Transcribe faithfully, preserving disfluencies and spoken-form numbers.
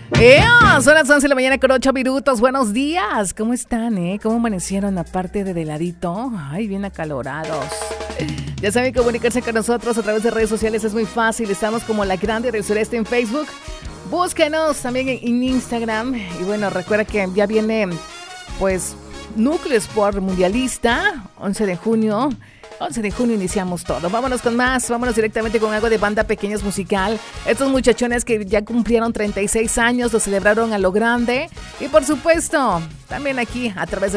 ¡Eh! Son las once de la mañana con ocho minutos. Buenos días. ¿Cómo están, eh? ¿Cómo amanecieron aparte de heladito? Ay, bien acalorados. Ya saben, comunicarse con nosotros a través de redes sociales es muy fácil. Estamos como La Grande del Sureste en Facebook. Búsquenos también en Instagram. Y bueno, recuerda que ya viene, pues, Núcleo Sport Mundialista, once de junio. once de junio iniciamos todo. Vámonos con más, vámonos directamente con algo de Banda Pequeños Musical. Estos muchachones que ya cumplieron treinta y seis años, lo celebraron a lo grande. Y por supuesto, también aquí a través de